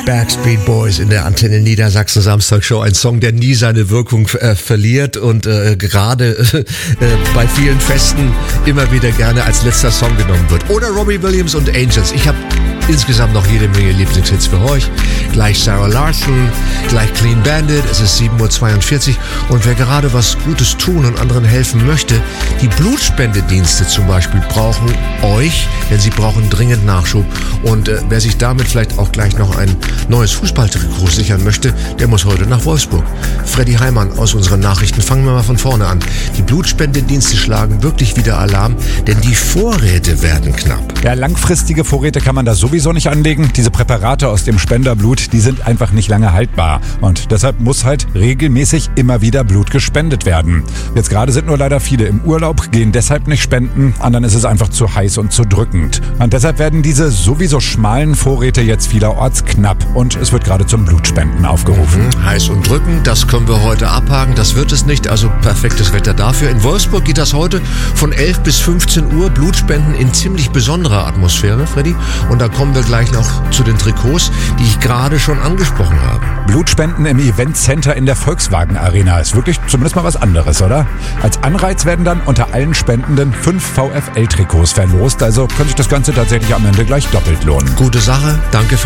Backstreet Boys in der Antenne Niedersachsen Samstagshow. Ein Song, der nie seine Wirkung verliert und gerade bei vielen Festen immer wieder gerne als letzter Song genommen wird. Oder Robbie Williams und Angels. Ich habe insgesamt noch jede Menge Lieblingshits für euch. Gleich Sarah Larsson, gleich Clean Bandit. Es ist 7:42 Uhr und wer gerade was Gutes tun und anderen helfen möchte, die Blutspendedienste zum Beispiel brauchen euch, denn sie brauchen dringend Nachschub. Und wer sich damit vielleicht auch gleich noch ein neues Fußballtrikot sichern möchte, der muss heute nach Wolfsburg. Freddy Heimann aus unseren Nachrichten. Fangen wir mal von vorne an. Die Blutspendedienste schlagen wirklich wieder Alarm, denn die Vorräte werden knapp. Ja, langfristige Vorräte kann man da sowieso nicht anlegen. Diese Präparate aus dem Spenderblut, die sind einfach nicht lange haltbar. Und deshalb muss halt regelmäßig immer wieder Blut gespendet werden. Jetzt gerade sind nur leider viele im Urlaub, gehen deshalb nicht spenden. Anderen ist es einfach zu heiß und zu drückend. Und deshalb werden diese sowieso schmalen Vorräte jetzt vielerorts knapp. Und es wird gerade zum Blutspenden aufgerufen. Heiß und drückend, das können wir heute abhaken. Das wird es nicht, also perfektes Wetter dafür. In Wolfsburg geht das heute von 11 bis 15 Uhr. Blutspenden in ziemlich besonderer Atmosphäre, Freddy. Und da kommen wir gleich noch zu den Trikots, die ich gerade schon angesprochen habe. Blutspenden im Eventcenter in der Volkswagen Arena ist wirklich zumindest mal was anderes, oder? Als Anreiz werden dann unter allen Spendenden 5 VfL-Trikots verlost. Also könnte sich das Ganze tatsächlich am Ende gleich doppelt lohnen. Gute Sache, danke Freddy.